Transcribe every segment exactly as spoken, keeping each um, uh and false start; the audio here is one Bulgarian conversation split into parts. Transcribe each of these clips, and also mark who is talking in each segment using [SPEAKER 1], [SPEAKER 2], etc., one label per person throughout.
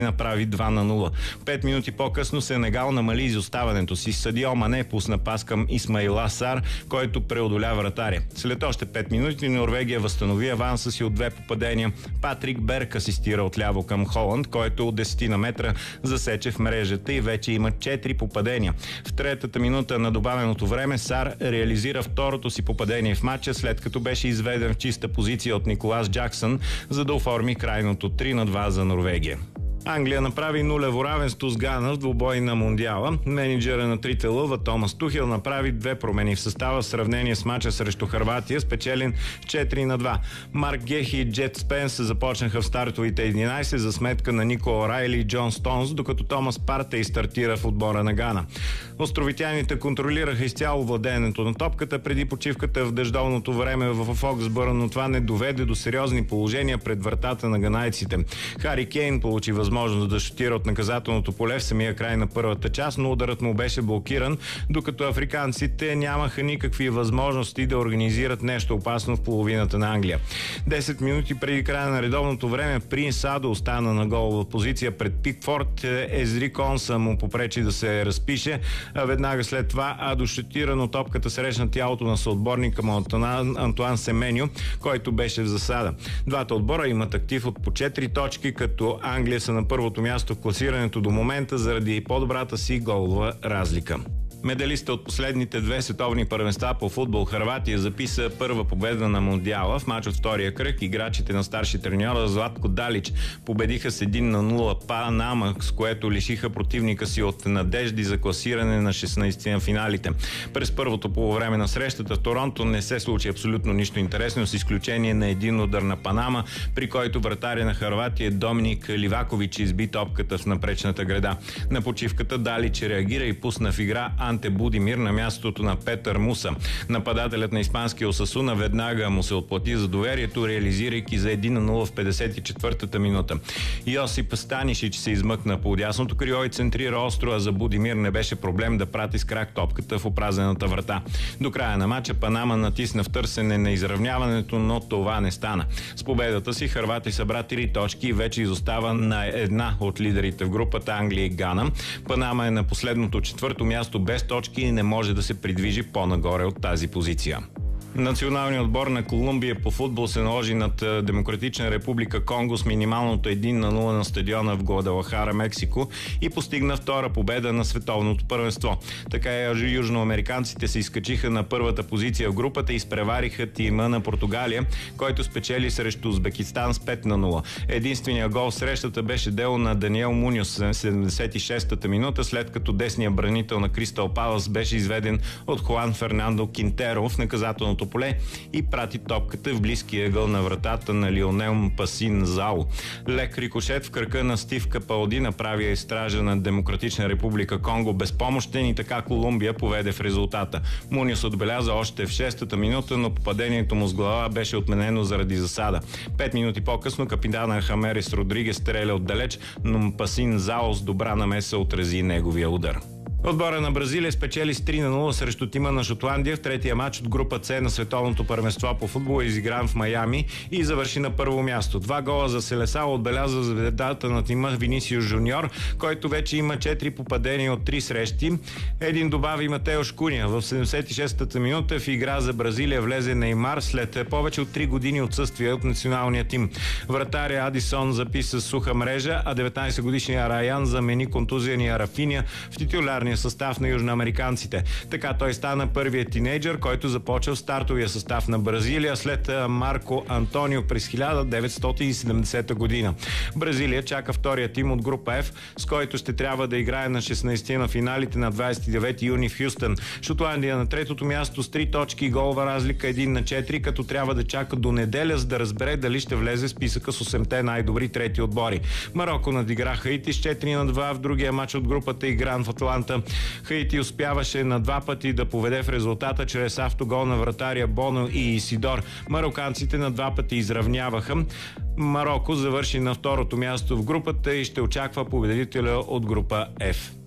[SPEAKER 1] направи два на нула. Пет минути по-късно Сенегал намали изоставането си. Садио Мане пусна пас към Исмаила Сар, който преодоля вратаря. След още пет минути Норвегия възстанови аванса си от две попадения. Патрик Берг асистира отляво към Холанд, който от десет на метра засече в мрежата и вече има четири попадения. В третата минута на добавеното време Сар реализира второто си попадение в матча, след като беше изведен в чиста позиция от Николас Джаксън, за да оформи крайното три на два за Норвегия. Англия направи нулево равенство с Гана в двубой на Мондиала. Менеджера на трите лъва Томас Тухел направи две промени в състава в сравнение с мача срещу Хърватия, спечелен четири на два. Марк Гехи и Джет Спенс започнаха в стартовите единайсет за сметка на Нико Райли и Джон Стоунс, докато Томас Партей стартира в отбора на Гана. Островитяните контролираха изцяло владеенето на топката преди почивката в дъждовното време в Фоксбърн, но това не доведе до сериозни положения пред вратата на ганайците. Хари Кейн получи възможност да шутира от наказателното поле в самия край на първата част, но ударът му беше блокиран, докато африканците нямаха никакви възможности да организират нещо опасно в половината на Англия. десет минути преди края на редовното време Принс Адо остана на голова позиция пред Пикфорд. Езри Конса му попречи да се разпише, а веднага след това Адо шутира, но топката срещна тялото на съотборника му Антуан Семеню, който беше в засада. Двата отбора имат актив от по четири точки, като Англия са на първото място в класирането до момента заради по-добрата си голова разлика. Медалиста от последните две световни първенства по футбол Хърватия записа първа победа на Мондиала. В мач от втория кръг играчите на старши треньора Златко Далич победиха с един на нула Панама, с което лишиха противника си от надежди за класиране на шестнайсет на финалите. През първото полувреме на срещата в Торонто не се случи абсолютно нищо интересно, с изключение на един удар на Панама, при който вратаря на Хърватия Доминик Ливакович изби топката в напречната града. На почивката Далич реагира и пусна в игра Анте Будимир на мястото на Петър Муса. Нападателят на испанския Осасуна веднага му се отплати за доверието, реализирайки за един на нула в петдесет и четвъртата минута. Йосип Станишич се измъкна по дясното крило и центрира остро, а за Будимир не беше проблем да прати с крак топката в опразената врата. До края на матча Панама натисна в търсене на изравняването, но това не стана. С победата си Хървати събра три точки и вече изостава на една от лидерите в групата Англия и Гана. Панама е на последното четвърто място без точки и не може да се придвижи по-нагоре от тази позиция. Националният отбор на Колумбия по футбол се наложи над Демократична република Конго с минималното един на нула на стадиона в Гвадалахара, Мексико, и постигна втора победа на световното първенство. Така и южноамериканците се изкачиха на първата позиция в групата и изпревариха тима на Португалия, който спечели срещу Узбекистан с пет на нула. Единственият гол в срещата беше дело на Даниел Муньос в седемдесет и шестата минута, след като десният бранител на Кристал Палас беше изведен от Хуан Фернандо Кинтеро в наказателното поле и прати топката в близкия ъгъл на вратата на Лионел Пасин Зао. Лек рикошет в кръка на Стив Капалди направи стража на Демократична република Конго безпомощен и така Колумбия поведе в резултата. Муньос отбеляза още в шестата минута, но попадението му с глава беше отменено заради засада. Пет минути по-късно капитана Хамерис Родригес стреля отдалеч, но Пасин Зао с добра намеса отрази неговия удар. Отбора на Бразилия спечели с три на нула срещу тима на Шотландия в третия матч от група С на световното първенство по футбол, изигран в Майами, и завърши на първо място. Два гола за Селесао отбеляза звездата на тима Винисиус Жуниор, който вече има четири попадения от три срещи. Един добави Матеош Куня. В седемдесет и шестата минута в игра за Бразилия влезе Неймар след повече от три години отсъствие от националния тим. Вратаря Адисон записа суха мрежа, а деветнайсет годишният Раян замени контузияния Рафиня в титулярния състав на южноамериканците. Така той стана първият тинейджър, който започва в стартовия състав на Бразилия след Марко Антонио през хиляда деветстотин и седемдесета година. Бразилия чака втория тим от група F, с който ще трябва да играе на шестнайсети на финалите на двайсет и девети юни в Хюстън. Шотландия на третото място с три точки и голова разлика един на четири, като трябва да чака до неделя, за да разбере дали ще влезе в списъка с осемте най-добри трети отбори. Мароко надигра Хаити с четири на два в другия матч от групата, игран в Атланта. Хаити успяваше на два пъти да поведе в резултата чрез автогол на вратаря Боно и Исидор. Мароканците на два пъти изравняваха. Мароко завърши на второто място в групата и ще очаква победителя от група F.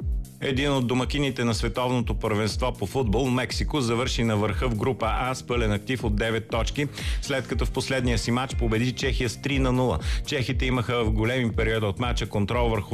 [SPEAKER 1] Един от домакините на световното първенство по футбол, Мексико, завърши на върха в група А с пълен актив от девет точки, след като в последния си матч победи Чехия с три на нула. Чехите имаха в големи периода от матча контрол върху